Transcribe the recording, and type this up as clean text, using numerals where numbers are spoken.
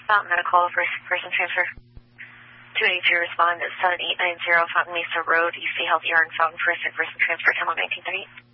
Fountain Medical for person transfer. 282 respond at 7890 Fountain Mesa Road, East Healthy Yard, Fountain for a sick person transfer, time on 1938.